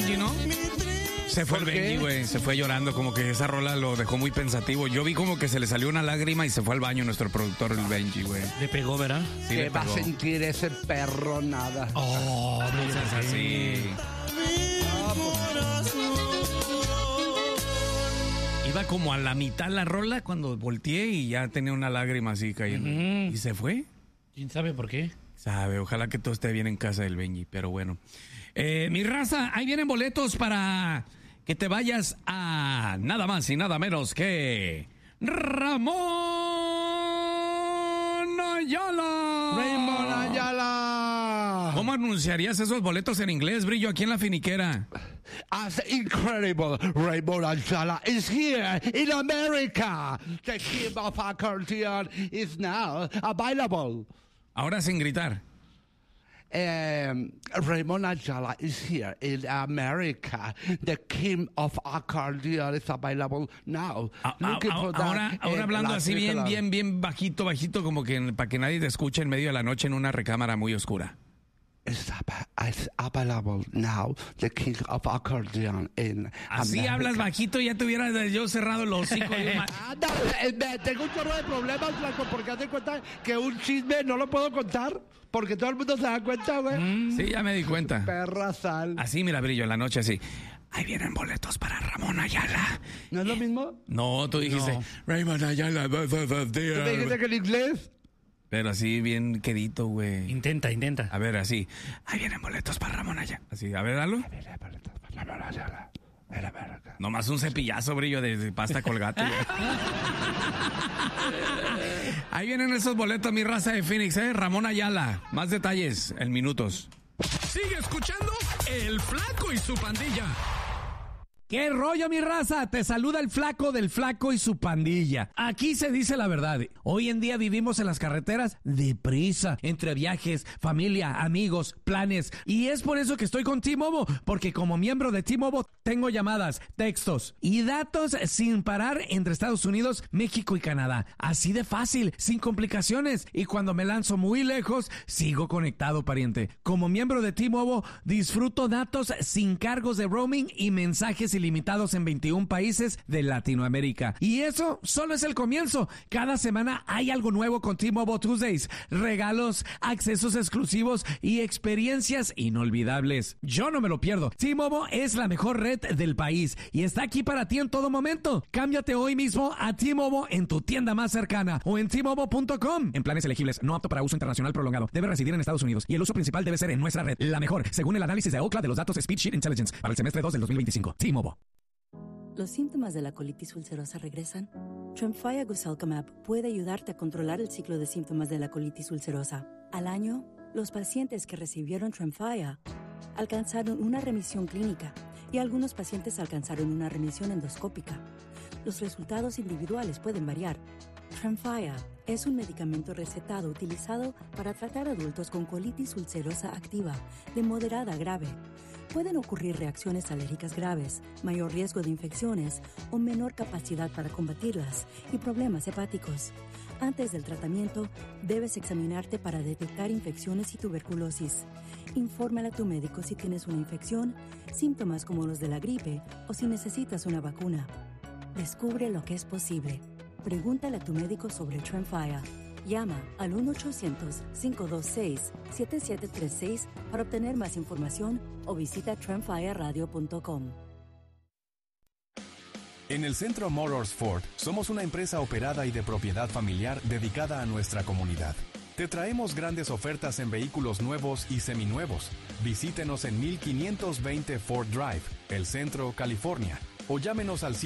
Benji, ¿no? Se fue el ¿Por qué? Benji, güey. Se fue llorando, como que esa rola lo dejó muy pensativo. Yo vi como que se le salió una lágrima y se fue al baño nuestro productor, el Benji, güey. Le pegó, ¿verdad? Sí, ¿Qué le va a pegó. sentir ese perro? Nada. Oh, no Es seas así. Iba como a la mitad la rola cuando volteé y ya tenía una lágrima así cayendo. Ujú. ¿Y se fue? ¿Quién sabe por qué? Sabe, ojalá que todo esté bien en casa del Benji, pero bueno. Mi raza, ahí vienen boletos para que te vayas a nada más y nada menos que Ramón Ayala. Raymond Ayala. ¿Cómo anunciarías esos boletos en inglés, Brillo, aquí en La Finiquera? As incredible, Raymond Ayala is here in America. The king of accordion is now available. Ahora sin gritar. Raymond Ayala is here in America. The king of accordion is available now. Looking for that Ahora in hablando Las así Vegas. bien bajito, como que para que nadie te escuche en medio de la noche en una recámara muy oscura. It's available now. The king of accordion in Así America. hablas bajito y ya te hubiera yo cerrado los hocico. Tengo un chorro de problemas, Flaco, porque haz de cuenta que un chisme no lo puedo contar, porque todo el mundo se da cuenta, güey. Sí, ya me di cuenta. Perra sal. Así, mira, Brillo, en la noche así. Ahí vienen boletos para Ramón Ayala. ¿No es lo mismo? No, tú dijiste, No. Raymond Ayala. ¿Tú me dijiste que en inglés? Pero así bien quedito, güey. Intenta. A ver, así. Ahí vienen boletos para Ramón Ayala. Así, a ver, dalo. Nomás un cepillazo, Brillo, de pasta colgate. Ahí vienen esos boletos, mi raza de Phoenix, Ramón Ayala. Más detalles en minutos. Sigue escuchando El Flaco y su pandilla. ¿Qué rollo, mi raza? Te saluda el flaco del Flaco y su pandilla. Aquí se dice la verdad. Hoy en día vivimos en las carreteras deprisa, entre viajes, familia, amigos, planes. Y es por eso que estoy con T-Mobile, porque como miembro de T-Mobile tengo llamadas, textos y datos sin parar entre Estados Unidos, México y Canadá. Así de fácil, sin complicaciones. Y cuando me lanzo muy lejos, sigo conectado, pariente. Como miembro de T-Mobile, disfruto datos sin cargos de roaming y mensajes ilimitados en 21 países de Latinoamérica. Y eso solo es el comienzo. Cada semana hay algo nuevo con T-Mobile Tuesdays. Regalos, accesos exclusivos y experiencias inolvidables. Yo no me lo pierdo. T-Mobile es la mejor red del país y está aquí para ti en todo momento. Cámbiate hoy mismo a T-Mobile en tu tienda más cercana o en T-Mobile.com. En planes elegibles, no apto para uso internacional prolongado. Debe residir en Estados Unidos y el uso principal debe ser en nuestra red. La mejor, según el análisis de Ookla de los datos Speedsheet Intelligence para el semestre 2 del 2025. T-Mobile. ¿Los síntomas de la colitis ulcerosa regresan? Tremfya Guselkumab puede ayudarte a controlar el ciclo de síntomas de la colitis ulcerosa. Al año, los pacientes que recibieron Tremfya alcanzaron una remisión clínica y algunos pacientes alcanzaron una remisión endoscópica. Los resultados individuales pueden variar. Tremfya es un medicamento recetado utilizado para tratar adultos con colitis ulcerosa activa de moderada a grave. Pueden ocurrir reacciones alérgicas graves, mayor riesgo de infecciones o menor capacidad para combatirlas y problemas hepáticos. Antes del tratamiento, debes examinarte para detectar infecciones y tuberculosis. Infórmale a tu médico si tienes una infección, síntomas como los de la gripe o si necesitas una vacuna. Descubre lo que es posible. Pregúntale a tu médico sobre Tremfya. Llama al 1-800-526-7736 para obtener más información o visita tremfyaradio.com. En el Centro Motors Ford somos una empresa operada y de propiedad familiar dedicada a nuestra comunidad. Te traemos grandes ofertas en vehículos nuevos y seminuevos. Visítenos en 1520 Ford Drive, El Centro, California, o llámenos al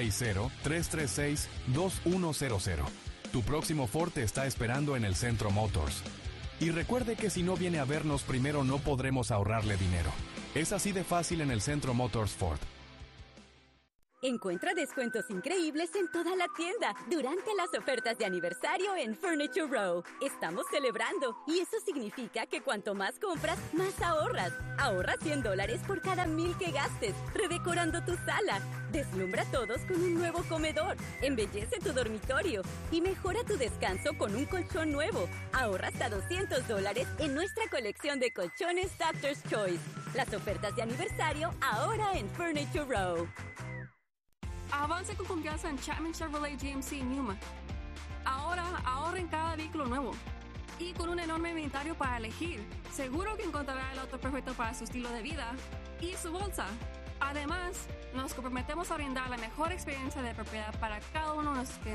760-336-2100. Tu próximo Ford te está esperando en el Centro Motors. Y recuerde que si no viene a vernos primero no podremos ahorrarle dinero. Es así de fácil en el Centro Motors Ford. Encuentra descuentos increíbles en toda la tienda durante las ofertas de aniversario en Furniture Row. Estamos celebrando y eso significa que cuanto más compras, más ahorras. Ahorra $100 por cada 1,000 que gastes, redecorando tu sala. Deslumbra a todos con un nuevo comedor. Embellece tu dormitorio y mejora tu descanso con un colchón nuevo. Ahorra hasta $200 en nuestra colección de colchones Doctor's Choice. Las ofertas de aniversario ahora en Furniture Row. Avance con confianza en Chapman Chevrolet GMC Newman. Ahora ahorra en cada vehículo nuevo. Y con un enorme inventario para elegir, seguro que encontrará el auto perfecto para su estilo de vida y su bolsa. Además, nos comprometemos a brindar la mejor experiencia de propiedad para cada uno de nuestros clientes.